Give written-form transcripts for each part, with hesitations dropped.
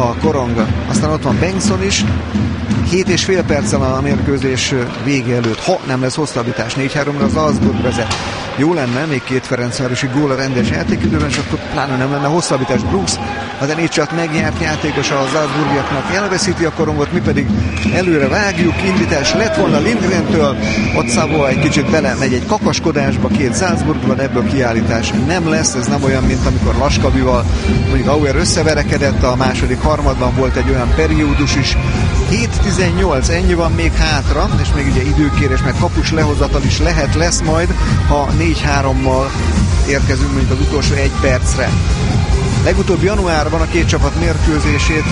a Korong. Aztán ott van Bengtson is, 7,5 perccel a mérkőzés vége előtt, ha nem lesz hosszabbítás. 4-3-ra az Salzburg vezet. Jó lenne még 2 ferencvárosi gól a rendes játékidőben, és akkor pláne nem lenne hosszabbítás. Brooks, az Enicsak megjárt játékos a Salzburgiaknak, elveszíti a Korongot, mi pedig előre vágjuk, indítás lett volna Lindgrentől, ott Szavó egy kicsit bele megy egy kakaskodásba, 2 Salzburgban, ebből kiállítás nem lesz, ez nem olyan, mint amikor Laskavival mondjuk Auer összeverekedett, a második harmadban volt egy olyan periódus is. 7-18, ennyi van még hátra, és még ugye időkérés, mert kapus lehozatal is lesz majd, ha 4-3-mal érkezünk mondjuk az utolsó 1 percre. Legutóbb januárban a két csapat mérkőzését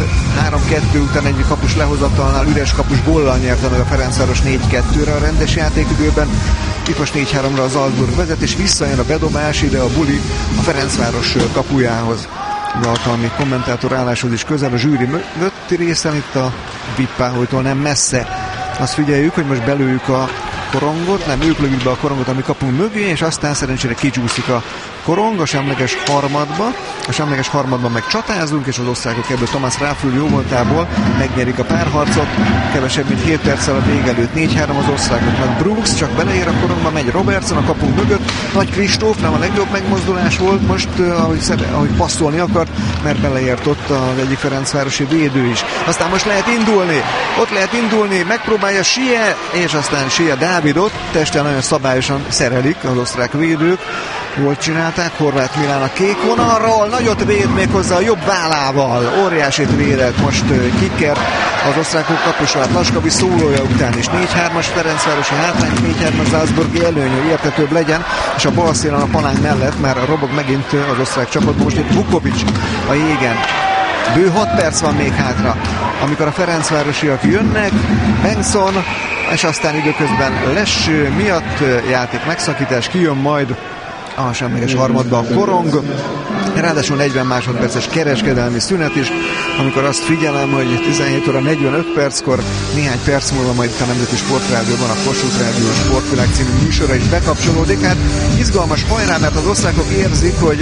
3-2 után egy kapus lehozatalnál üres kapus góllal nyerte meg a Ferencváros 4-2-re a rendes játékidőben. Itt most 4-3-ra az Salzburg vezet, és visszajön a bedobás, ide a Buli a Ferencváros kapujához. Az alkalmi kommentátor álláshoz is közel, a zsűri mögötti részen, itt a Vippáholytól nem messze. Azt figyeljük, hogy most belőjük a Korongot, nem, ők lövik be a Korongot a mi kapunk mögé, és aztán szerencsére kicsúszik a Korong a semleges harmadba. A semleges harmadban meg csatázunk, és az osztrákok ebből Thomas Ráfül jó voltából megnyerik a párharcot. Kevesebb, mint 7 perccel a vég előtt. 4-3 az osztrákoknak. Brooks csak beleér a Korongba, megy Robertson a kapunk mögött. Nagy Kristóf, nem a legjobb megmozdulás volt most, ahogy passzolni akart, mert beleért ott az egyik ferencvárosi védő is. Aztán most lehet indulni, ott lehet indulni, megpróbálja Sie, és aztán Sie Dávidot testen nagyon szabályosan szerelik az osztrák védők. Jól csinálták, Horváth Milán a kék vonalról, nagyot véd még hozzá a jobb vállával, óriásit védett most Kicker az osztrákok kapusát Laskavi szólója után is. 4-3-as Ferencvárosi hátrány, 4-3-as Salzburgi előny, hogy értetőbb legyen, és a bal szélen a palánk mellett már robog megint az osztrák csapatban, most itt Vukovic a jégen. Bő 6 perc van még hátra, amikor a ferencvárosiak jönnek, Bengtson, és aztán időközben leső miatt játék megszakítás, kijön majd a semleges harmadba a Korong, ráadásul 40 másodperces kereskedelmi szünet is, amikor azt figyelem, hogy 17 óra 45 perckor, néhány perc múlva majd itt a Nemzeti Sportrádióban a Kossuth Rádió Sportvilág című műsora is bekapcsolódik. Hát izgalmas hajrá, mert az osztrákok érzik, hogy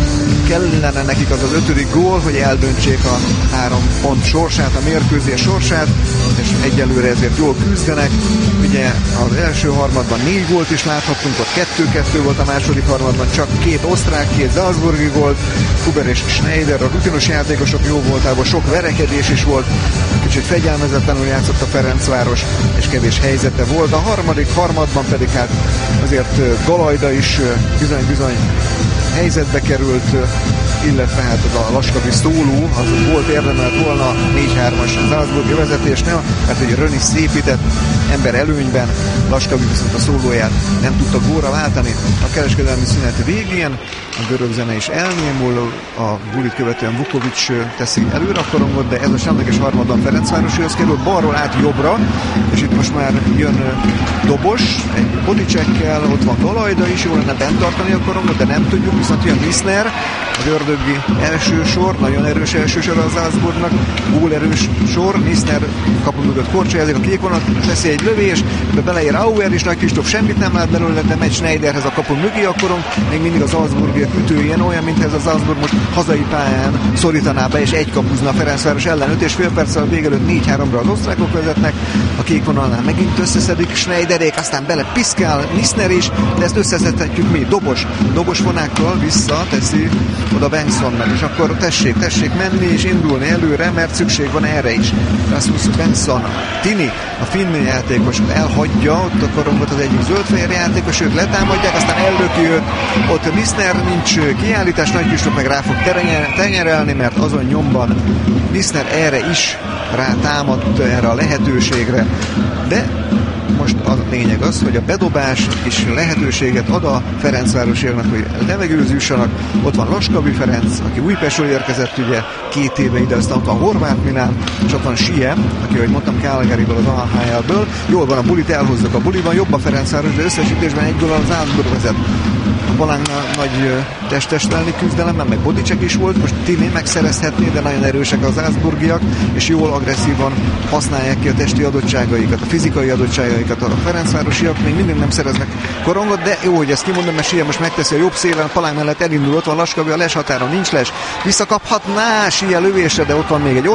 kellene nekik az 5. gól, hogy eldöntsék a 3 pont sorsát, a mérkőzés sorsát, és egyelőre ezért jól küzdenek. Ugye az első harmadban 4 gólt is láthattunk, ott 2-2 volt, a második harmadban csak 2 osztrák, 2 Salzburgi gólt, Huber és Schneider, a rutinos játékosok jó voltából, sok verekedés is volt, kicsit fegyelmezetlenül játszott a Ferencváros, és kevés helyzete volt. A harmadik harmadban pedig hát azért Galajda is bizony helyzetbe került, illetve hát a Laskavi szóló, az volt érdemelt volna 4-3-as Salzburgi vezetésnél, mert hogy Röni szépített ember előnyben, Laskavi viszont a szólóját nem tudta gólra váltani. A kereskedelmi szünet végén a görög zene is elnémul, a Bulit követően Vukovic teszi előre a Korongot, de ez a semleges harmadban Ferencvárosihoz került balról át jobbra, és itt most már jön Dobos, egy bodycheckkel, ott van Galajda is, jó lenne bent tartani a Korongot, de nem tudjuk, viszont jön Lisner, az ördögi első sor, nagyon erős első sor az Salzburgnak, gólerős sor, Lisner kapu mögött korcsolja, a kék vonat teszi egy lövés, de beleér Auer is, Nagy Kristóf semmit nem lát belőle, de megy Schneiderhez a kapu mögé a Korong, még mindig az Salzburgiak ütőjén, olyan, mint ez a Salzburg most hazai pályán szorítaná be, és egy kapuzna a Ferencváros ellen. 5,5 perccel a vég előtt 4-3-ra az osztrákok vezetnek, a kék vonalnál megint összeszedik Schneiderék, aztán bele piszkál Lisner is, de ezt összeszedhetjük mi, Dobos vonákkal visszateszi oda Bengtsonnak, és akkor tessék menni és indulni előre, mert szükség van erre is. Rasmus Bengtsson, Tini, a finn játékos elhagyja ott a Korongot az egyik zöldfehér játékos, ők letámadják, aztán ellöki őt, ott Lisner, nincs kiállítás, Nagy Kristóf meg rá fog tenyerelni, mert azon nyomban Lisner erre is rátámadt, erre a lehetőségre, de most a lényeg az, hogy a bedobás is lehetőséget ad a Ferencvárosiaknak, hogy levegőhöz jussanak. Ott van Laskavi Ferenc, aki Újpestről érkezett ugye 2 éve ide, aztán ott van Horváth Milán, és ott van Sie, aki, ahogy mondtam, Calgaryból, az AHL-ből. Jól van, a Bulit elhozzak, a Buliban jobb a Ferencváros, de összesítésben egy góllal az Salzburg vezet. A Palánknál nagy testestelni küzdelemben, meg bodycheck is volt, most Tini megszerezhetné, de nagyon erősek az Salzburgiak, és jól agresszívan használják ki a testi adottságaikat, a fizikai adottságaikat a ferencvárosiak, még mindig nem szereznek Korongot, de jó, hogy ezt kimondom, mert Sie most megteszi a jobb szélen, Palánk mellett elindul, ott van Laskavi, a les határon nincs les, visszakaphatná Sie lövésre, de ott van még egy